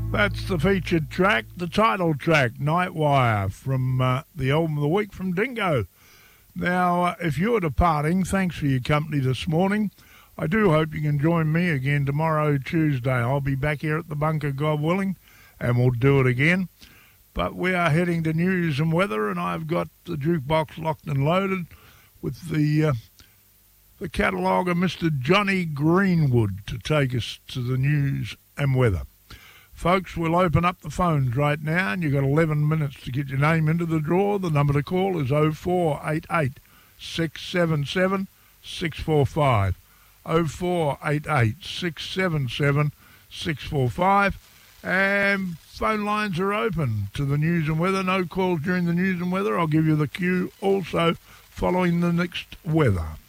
That's the featured track, the title track, Nightwire, from the album of the week from Dingo. Now, if you're departing, thanks for your company this morning. I do hope you can join me again tomorrow, Tuesday. I'll be back here at the bunker, God willing, and we'll do it again. But we are heading to news and weather, and I've got the jukebox locked and loaded with the catalogue of Mr. Johnny Greenwood to take us to the news and weather. Folks, we'll open up the phones right now, and you've got 11 minutes to get your name into the draw. The number to call is 0488 677 645. 0488 677 645. And phone lines are open to the news and weather. No calls during the news and weather. I'll give you the cue also following the next weather.